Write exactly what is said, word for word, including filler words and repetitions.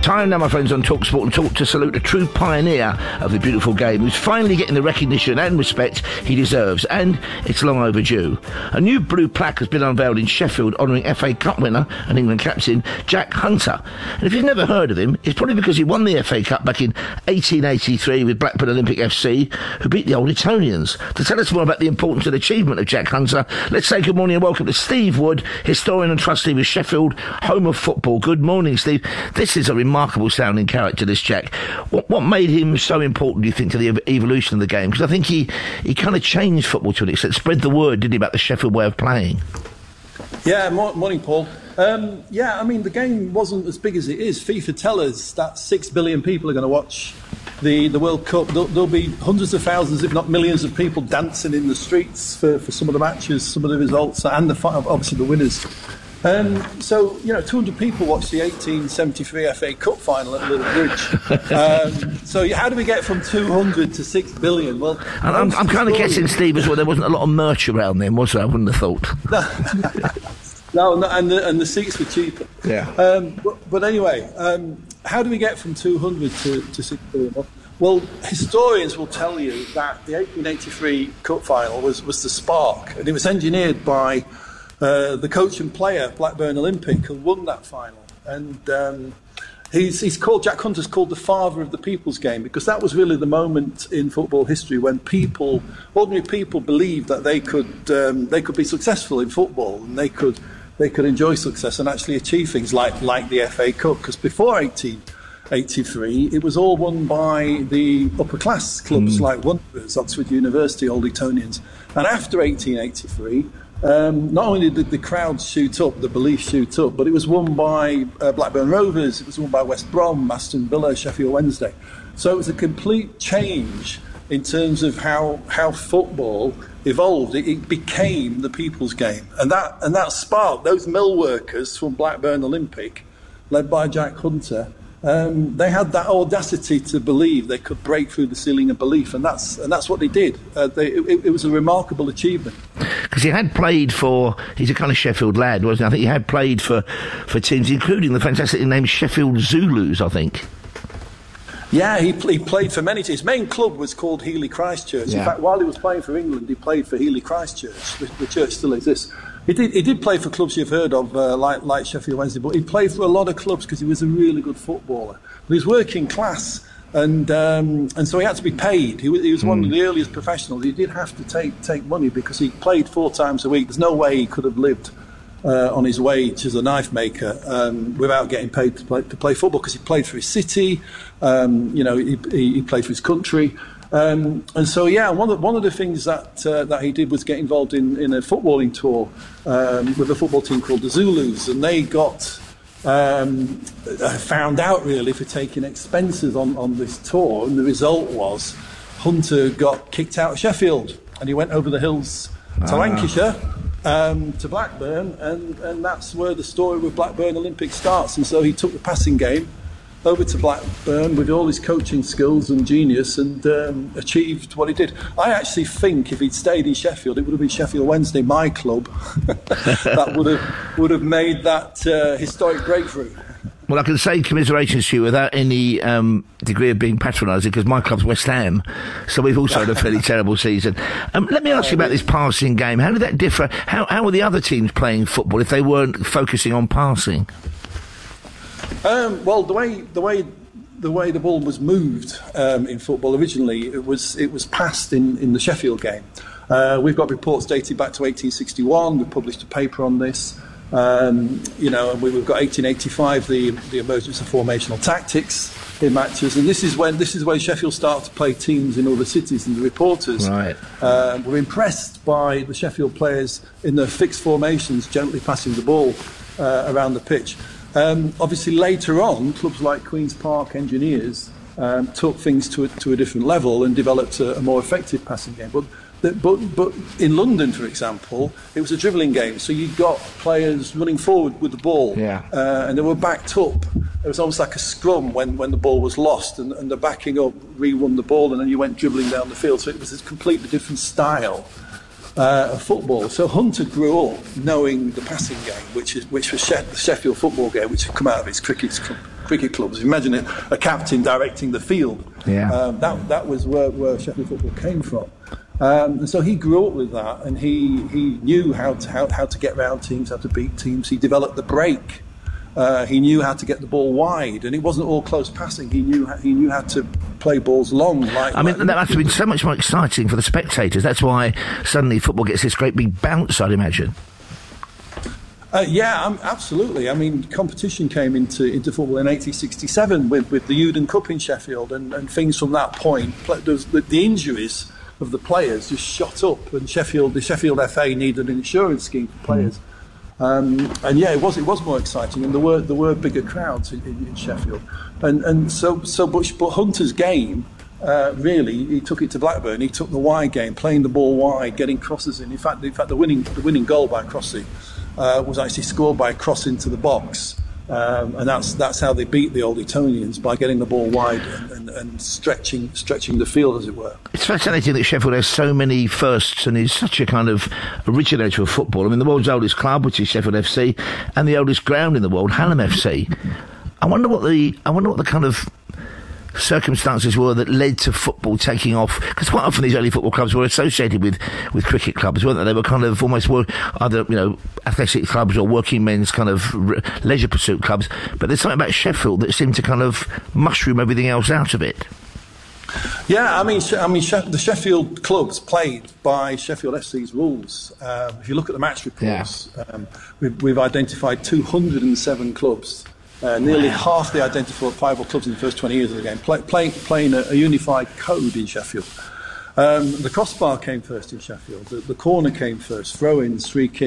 Time now, my friends, on TalkSport and Talk to salute a true pioneer of the beautiful game who's finally getting the recognition and respect he deserves, and it's long overdue. A new blue plaque has been unveiled in Sheffield honouring F A Cup winner and England captain Jack Hunter. And if you've never heard of him, it's probably because he won the F A Cup back in eighteen eighty-three with Blackburn Olympic F C, who beat the Old Etonians. To tell us more about the importance and achievement of Jack Hunter, let's say good morning and welcome to Steve Wood, historian and trustee with Sheffield, home of football. Good morning, Steve. This is a remarkable sounding character, this Jack. What, what made him so important, do you think, to the ev- evolution of the game? Because I think he, he kind of changed football to an extent, spread the word, didn't he, about the Sheffield way of playing? Yeah, mo- morning, Paul. Um, yeah, I mean, the game wasn't as big as it is. FIFA tell us that six billion people are going to watch the, the World Cup. There'll, there'll be hundreds of thousands, if not millions, of people dancing in the streets for, for some of the matches, some of the results, and the obviously the winners. Um, so, you know, two hundred people watched the eighteen seventy-three F A Cup final at Little Bridge. Um, so how do we get from two hundred to six billion? Well, and I'm, I'm kind of guessing, Steve, as well, there wasn't a lot of merch around then, was there? I wouldn't have thought. No, no, and the and the seats were cheaper. Yeah. Um, but, but anyway, um, how do we get from two hundred to, to six billion? Well, historians will tell you that the eighteen eighty-three Cup final was, was the spark, and it was engineered by uh, the coach and player, Blackburn Olympic, who won that final. And um, he's, he's called, Jack Hunter's called the father of the people's game, because that was really the moment in football history when people, ordinary people, believed that they could um, they could be successful in football, and they could they could enjoy success and actually achieve things like like the F A Cup. Because before eighteen eighty-three, it was all won by the upper class clubs mm. like Wanderers, Oxford University, Old Etonians. And after eighteen eighty-three, um, not only did the crowds shoot up, the belief shoot up, but it was won by uh, Blackburn Rovers, it was won by West Brom, Aston Villa, Sheffield Wednesday. So it was a complete change in terms of how how football evolved. It, it became the people's game, and that and that sparked those mill workers from Blackburn Olympic, led by Jack Hunter. Um, they had that audacity to believe they could break through the ceiling of belief, and that's and that's what they did. Uh, they, it, it was a remarkable achievement. Because he had played for, he's a kind of Sheffield lad, wasn't he? I think he had played for, for teams, including the fantastically named Sheffield Zulus, I think. Yeah, he, he played for many teams. His main club was called Healy Christchurch. Yeah. In fact, while he was playing for England, he played for Healy Christchurch. The, the church still exists. He did, he did play for clubs you've heard of, uh, like, like Sheffield Wednesday, but he played for a lot of clubs because he was a really good footballer. But he was working class, and um, and so he had to be paid. He was, he was mm. one of the earliest professionals. He did have to take take money because he played four times a week. There's no way he could have lived uh, on his wage as a knife maker um, without getting paid to play, to play football, because he played for his city, um, you know, he, he, he played for his country. Um, and so, yeah, one of, one of the things that uh, that he did was get involved in, in a footballing tour um, with a football team called the Zulus, and they got um, found out, really, for taking expenses on, on this tour, and the result was Hunter got kicked out of Sheffield, and he went over the hills to ah. Lancashire, um, to Blackburn, and, and that's where the story with Blackburn Olympic starts. And so he took the passing game over to Blackburn with all his coaching skills and genius, and um, achieved what he did. I actually think if he'd stayed in Sheffield, it would have been Sheffield Wednesday, my club, that would have would have made that uh, historic breakthrough. Well, I can say commiserations to you without any um, degree of being patronising, because my club's West Ham, so we've also had a fairly terrible season. Um, let me ask you about this passing game. How did that differ? How, how were the other teams playing football if they weren't focusing on passing? Um, well, the way the way the way the ball was moved um, in football originally, it was it was passed in, in the Sheffield game. Uh, we've got reports dating back to eighteen sixty-one. We published a paper on this. Um, you know, and we've got eighteen eighty-five, the the emergence of formational tactics in matches, and this is when this is when Sheffield started to play teams in other cities, and the reporters right. uh, were impressed by the Sheffield players in their fixed formations, gently passing the ball uh, around the pitch. Um, obviously, later on, clubs like Queen's Park Engineers um, took things to a, to a different level and developed a, a more effective passing game. But, the, but but in London, for example, it was a dribbling game. So you got players running forward with the ball, yeah. uh, and they were backed up. It was almost like a scrum when, when the ball was lost, and, and the backing up re-won the ball, and then you went dribbling down the field. So it was a completely different style Uh, of football. So Hunter grew up knowing the passing game, which is which was She- the Sheffield football game, which had come out of his cricket cricket clubs. Imagine a, a captain directing the field. Yeah. Um, that that was where, where Sheffield football came from. Um, and so he grew up with that, and he, he knew how to how, how to get around teams, how to beat teams. He developed the break. Uh, he knew how to get the ball wide, and it wasn't all close passing. He knew how, he knew how to play balls long. Like I mean, like, that must have been so much more exciting for the spectators. That's why suddenly football gets this great big bounce, I'd imagine. Uh, yeah, um, absolutely. I mean, competition came into into football in eighteen sixty-seven with, with the Uden Cup in Sheffield, and, and things from that point. The, the injuries of the players just shot up, and Sheffield, the Sheffield F A needed an insurance scheme for players. Mm. Um, and yeah, it was it was more exciting, and there were there were bigger crowds in, in, in Sheffield, and and so so but, but Hunter's game. Uh, really, he took it to Blackburn. He took the wide game, playing the ball wide, getting crosses in. In fact, in fact, the winning the winning goal by Crossy uh, was actually scored by a cross into the box, um, and that's that's how they beat the Old Etonians, by getting the ball wide and, and, and stretching stretching the field, as it were. It's fascinating that Sheffield has so many firsts and is such a kind of originator of football. I mean, the world's oldest club, which is Sheffield F C, and the oldest ground in the world, Hallam F C. I wonder what the I wonder what the kind of circumstances were that led to football taking off, because quite often these early football clubs were associated with, with cricket clubs, weren't they? They were kind of almost were either, you know, athletic clubs or working men's kind of re- leisure pursuit clubs, but there's something about Sheffield that seemed to kind of mushroom everything else out of it. Yeah, I mean, I mean, the Sheffield clubs played by Sheffield F C's rules. Um, if you look at the match reports, yeah. um, we've, we've identified two hundred seven clubs. Uh, nearly wow. half the identifiable clubs in the first twenty years of the game, play, play, playing a, a unified code in Sheffield. Um, the crossbar came first in Sheffield, the, the corner came first, throw-ins, free kicks.